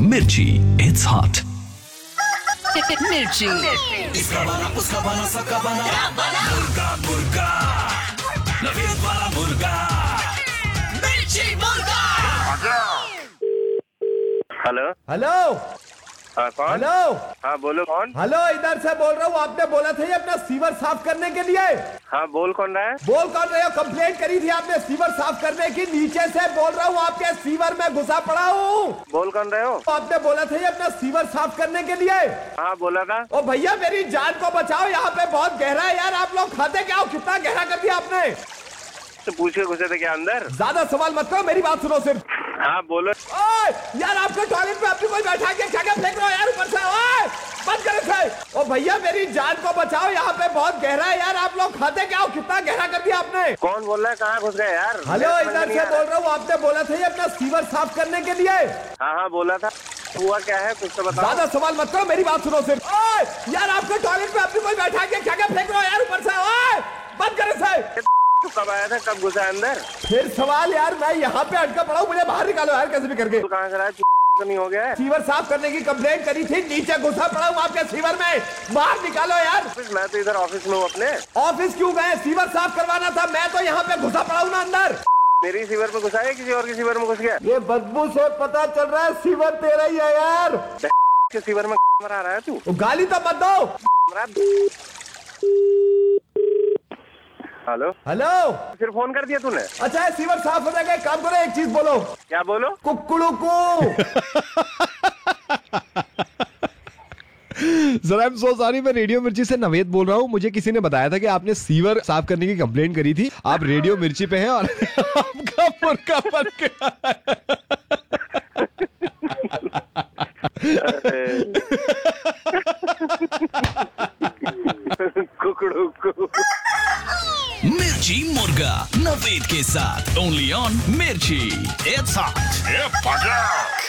मिर्ची, it's hot. मिर्ची। इसका बना उसका बना सबका बना मुर्गा मुर्गा नवीद वाला मुर्गा मिर्ची मुर्गा। हेलो हेलो हाँ कौन? हेलो हाँ बोलो कौन? हेलो, इधर से बोल रहा हूँ। आपने बोला था ये अपना सीवर साफ करने के लिए। हाँ बोल कौन रहा है? बोल कौन रहे हो? कंप्लेंट करी थी आपने सीवर साफ करने की। नीचे से बोल रहा हूँ, आपके सीवर में घुसा पड़ा हूँ। बोल कौन रहे हो? आपने बोला था ये अपना सीवर साफ करने के लिए। हाँ बोला था। ओ भैया, मेरी जान को बचाओ, यहाँ पे बहुत गहरा है यार। आप लोग खाते क्या हो? कितना गहरा कर दिया आपने? तो पूछ के घुसे थे क्या अंदर? ज्यादा सवाल मत करो, मेरी बात सुनो सिर्फ। हाँ बोलो। ओए यार, आपके टॉयलेट पे अपनी कोई बैठा के क्या फेंक रहे हो यार ऊपर से? ओए बंद करो इसे। ओ भैया, मेरी जान को बचाओ, यहाँ पे बहुत गहरा है यार। आप लोग खाते क्या हो? कितना गहरा कर दिया आपने? कौन बोल रहा है? कहाँ घुस गए यार? हेलो, इधर से बोल रहा हूँ। आपने बोला था ये अपना सीवर साफ करने के लिए। हाँ हाँ बोला था। हुआ क्या है कुछ तो बताओ। ज्यादा सवाल मत करो, मेरी बात सुनो सिर्फ। ओए यार, आपके टॉयलेट पे अपनी कोई बैठा के क्या फेंक रहे हो यार ऊपर से? ओए बंद करो इसे। तू कब आया था? कब घुसा अंदर? फिर सवाल यार, मैं यहाँ पे अटका पड़ा हूँ, मुझे बाहर निकालो यार कैसे भी करके। तू कहाँ से रहा है? तो नहीं हो गया है? सीवर साफ करने की कंप्लेंट करी थी, नीचे घुसा पड़ा हूँ आपके सीवर में। बाहर निकालो यार। मैं तो इधर ऑफिस में हूँ अपने। ऑफिस क्यों गए? सीवर साफ करवाना था। मैं तो यहाँ पे घुसा पड़ा हूँ ना अंदर। मेरी सीवर में घुसा है? किसी और की सीवर में घुस गया? ये बदबू से पता चल रहा है सीवर तेरा ही है यार। के सीवर में मरा रहा है तू? गाली तो मत दो। हेलो हेलो, फिर फोन कर दिया तूने? अच्छा है, सीवर साफ हो जाएगा। एक काम करो, एक चीज बोलो। क्या बोलो? कुक्कुड़ू को। Sir I am so sorry, मैं रेडियो मिर्ची से नवेद बोल रहा हूँ। मुझे किसी ने बताया था कि आपने सीवर साफ करने की कंप्लेंट करी थी। आप रेडियो मिर्ची पे हैं और आपका मुर्गा बन गया। कुकड़ू को। मिर्ची मुर्गा नवेद के साथ ओनली ऑन मिर्ची, it's hot.